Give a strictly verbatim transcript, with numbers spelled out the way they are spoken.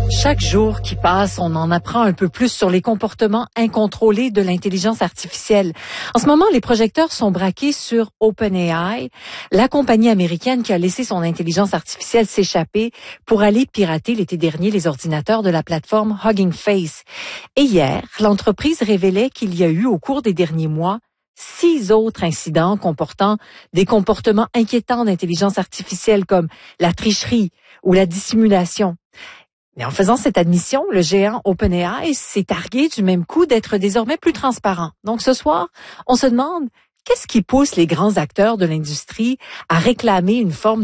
Chaque jour qui passe, on en apprend un peu plus sur les comportements incontrôlés de l'intelligence artificielle. En ce moment, les projecteurs sont braqués sur OpenAI, la compagnie américaine qui a laissé son intelligence artificielle s'échapper pour aller pirater l'été dernier les ordinateurs de la plateforme Hugging Face. Et hier, l'entreprise révélait qu'il y a eu au cours des derniers mois six autres incidents comportant des comportements inquiétants d'intelligence artificielle comme la tricherie ou la dissimulation. Mais en faisant cette admission, le géant OpenAI s'est targué du même coup d'être désormais plus transparent. Donc ce soir, on se demande qu'est-ce qui pousse les grands acteurs de l'industrie à réclamer une forme